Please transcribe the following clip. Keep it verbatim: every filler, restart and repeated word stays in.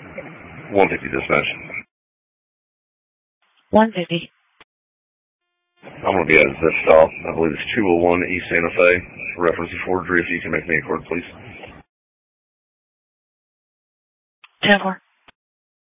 one fifty dispatch. one fifty. I'm going to be at this stop. I believe it's two oh one East Santa Fe. Reference to forgery. If you can make me a card, please. ten four.